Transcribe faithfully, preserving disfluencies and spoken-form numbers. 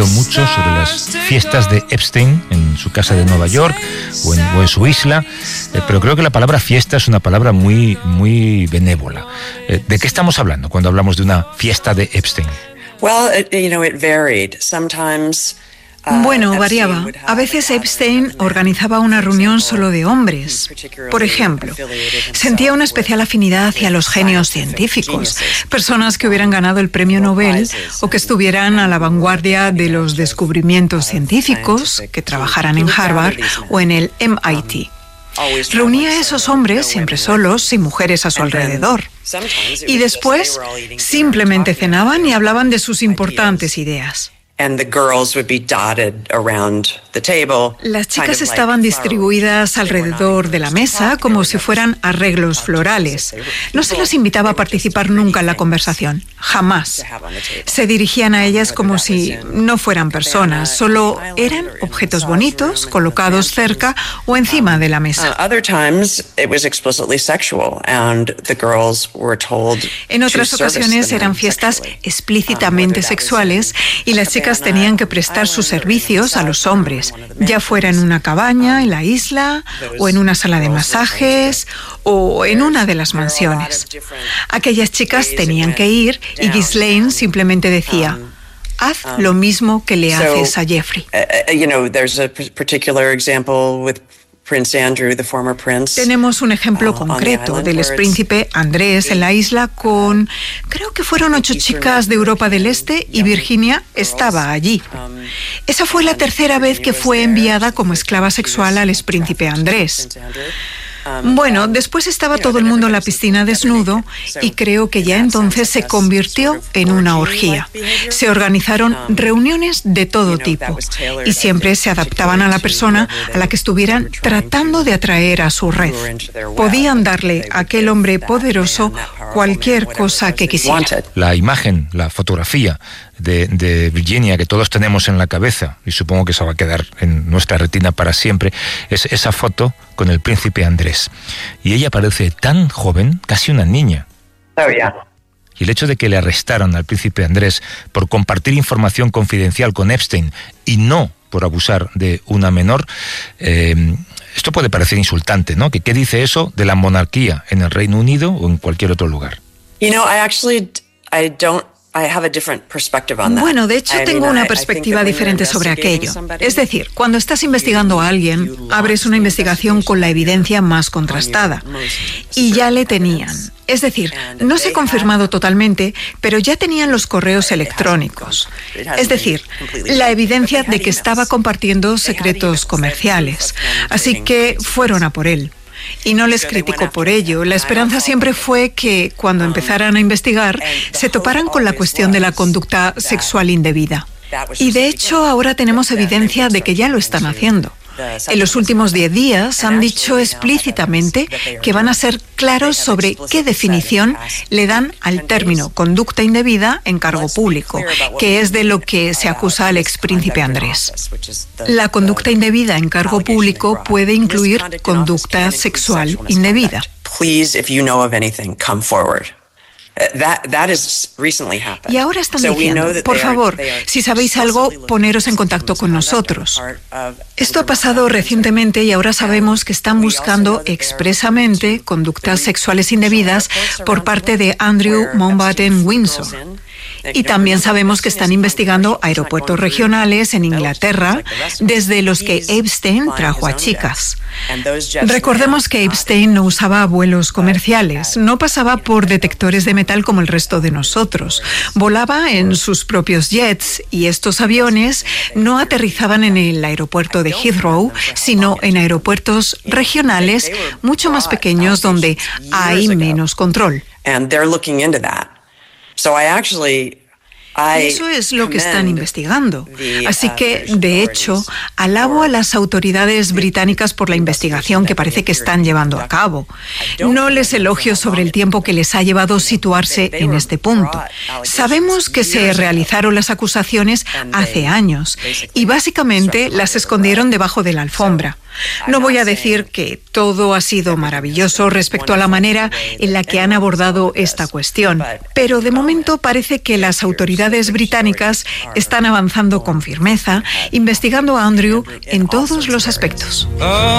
Mucho sobre las fiestas de Epstein en su casa de Nueva York o en, o en su isla, eh, pero creo que la palabra fiesta es una palabra muy, muy benévola. Eh, ¿De qué estamos hablando cuando hablamos de una fiesta de Epstein? Well, it, you know, it varied. Sometimes Bueno, variaba. A veces Epstein organizaba una reunión solo de hombres. Por ejemplo, sentía una especial afinidad hacia los genios científicos, personas que hubieran ganado el premio Nobel o que estuvieran a la vanguardia de los descubrimientos científicos, que trabajaran en Harvard o en el M I T. Reunía a esos hombres, siempre solos, sin mujeres a su alrededor. Y después simplemente cenaban y hablaban de sus importantes ideas. Las chicas estaban distribuidas alrededor de la mesa como si fueran arreglos florales. No se las invitaba a participar nunca en la conversación, jamás. Se dirigían a ellas como si no fueran personas, solo eran objetos bonitos colocados cerca o encima de la mesa. En otras ocasiones eran fiestas explícitamente sexuales y las chicas tenían que prestar sus servicios a los hombres, ya fuera en una cabaña, en la isla, o en una sala de masajes, o en una de las mansiones. Aquellas chicas tenían que ir y Ghislaine simplemente decía: haz lo mismo que le haces a Jeffrey. Tenemos un ejemplo concreto del expríncipe Andrés en la isla con, creo que fueron ocho chicas de Europa del Este y Virginia estaba allí. Esa fue la tercera vez que fue enviada como esclava sexual al expríncipe Andrés. Bueno, después estaba todo el mundo en la piscina desnudo y creo que ya entonces se convirtió en una orgía. Se organizaron reuniones de todo tipo y siempre se adaptaban a la persona a la que estuvieran tratando de atraer a su red. Podían darle a aquel hombre poderoso cualquier cosa que quisiera. La imagen, la fotografía de, de Virginia que todos tenemos en la cabeza, y supongo que se va a quedar en nuestra retina para siempre, es esa foto con el príncipe Andrés. Y ella parece tan joven, casi una niña. Oh, yeah. Y el hecho de que le arrestaran al príncipe Andrés por compartir información confidencial con Epstein y no por abusar de una menor, eh, esto puede parecer insultante, ¿no? ¿Qué dice eso de la monarquía en el Reino Unido o en cualquier otro lugar? You know, I actually, I don't Bueno, de hecho tengo una perspectiva diferente sobre aquello. Es decir, cuando estás investigando a alguien, abres una investigación con la evidencia más contrastada. Y ya le tenían. Es decir, no se ha confirmado totalmente, pero ya tenían los correos electrónicos. Es decir, la evidencia de que estaba compartiendo secretos comerciales. Así que fueron a por él. Y no les criticó por ello. La esperanza siempre fue que, cuando empezaran a investigar, se toparan con la cuestión de la conducta sexual indebida. Y de hecho, ahora tenemos evidencia de que ya lo están haciendo. En los últimos diez días han dicho explícitamente que van a ser claros sobre qué definición le dan al término conducta indebida en cargo público, que es de lo que se acusa al expríncipe Andrés. La conducta indebida en cargo público puede incluir conducta sexual indebida. Y ahora están diciendo, por favor, si sabéis algo, poneros en contacto con nosotros. Esto ha pasado recientemente y ahora sabemos que están buscando expresamente conductas sexuales indebidas por parte de Andrew Mountbatten Windsor. Y también sabemos que están investigando aeropuertos regionales en Inglaterra, desde los que Epstein trajo a chicas. Recordemos que Epstein no usaba vuelos comerciales, no pasaba por detectores de metal como el resto de nosotros. Volaba en sus propios jets y estos aviones no aterrizaban en el aeropuerto de Heathrow, sino en aeropuertos regionales mucho más pequeños donde hay menos control. Y eso es lo que están investigando. Así que, de hecho, alabo a las autoridades británicas por la investigación que parece que están llevando a cabo. No les elogio sobre el tiempo que les ha llevado situarse en este punto. Sabemos que se realizaron las acusaciones hace años y básicamente las escondieron debajo de la alfombra. No voy a decir que todo ha sido maravilloso respecto a la manera en la que han abordado esta cuestión, pero de momento parece que las autoridades británicas están avanzando con firmeza, investigando a Andrew en todos los aspectos.